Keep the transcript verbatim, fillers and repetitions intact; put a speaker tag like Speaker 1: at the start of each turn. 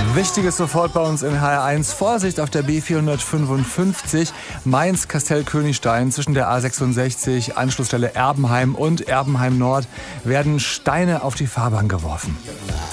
Speaker 1: Wichtiges sofort bei uns in H R eins. Vorsicht auf der B vierhundertfünfundfünfzig Mainz-Kastell-Königstein zwischen der A sechsundsechzig, Anschlussstelle Erbenheim und Erbenheim Nord werden Steine auf die Fahrbahn geworfen.